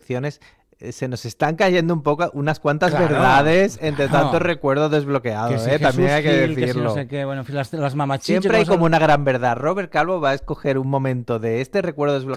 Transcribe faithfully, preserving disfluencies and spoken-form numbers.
secciones eh, se nos están cayendo un poco unas cuantas Claro, verdades entre claro. tantos recuerdos Que desbloqueados, si ¿eh? También Jesús hay que Gil, que si decirlo. no sé qué, bueno, en fin, las, las mamachichos. Siempre hay vamos a- como una gran verdad. Robert Calvo va a escoger un momento de este recuerdo desbloqueado